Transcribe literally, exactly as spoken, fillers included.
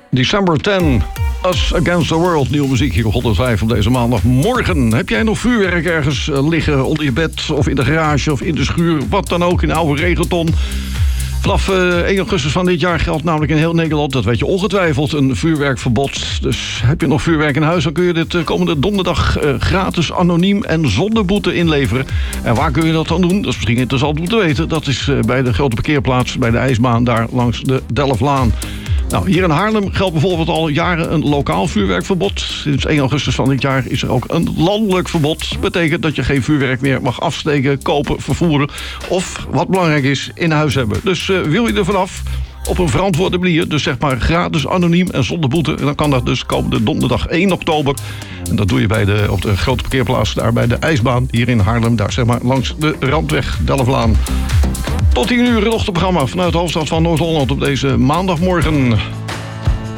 December tenth, Us Against the World. Nieuwe muziek hier op honderdvijf op deze maandagmorgen. Heb jij nog vuurwerk ergens liggen onder je bed of in de garage of in de schuur? Wat dan ook, in oude regenton. Vanaf uh, één augustus van dit jaar geldt namelijk in heel Nederland, dat weet je ongetwijfeld, een vuurwerkverbod. Dus heb je nog vuurwerk in huis, dan kun je dit uh, komende donderdag uh, gratis, anoniem en zonder boete inleveren. En waar kun je dat dan doen? Dat is misschien interessant om te weten. Dat is uh, bij de grote parkeerplaats, bij de ijsbaan, daar langs de Delflaan. Nou, hier in Haarlem geldt bijvoorbeeld al jaren een lokaal vuurwerkverbod. Sinds één augustus van dit jaar is er ook een landelijk verbod. Dat betekent dat je geen vuurwerk meer mag afsteken, kopen, vervoeren of, wat belangrijk is, in huis hebben. Dus uh, wil je er vanaf op een verantwoorde manier, dus zeg maar gratis, anoniem en zonder boete, dan kan dat dus komende donderdag één oktober. En dat doe je bij de, op de grote parkeerplaats, daar bij de ijsbaan, hier in Haarlem, daar zeg maar langs de Randweg Delflaan. Tot tien uur in het ochtendprogramma vanuit de hoofdstad van Noord-Holland op deze maandagmorgen.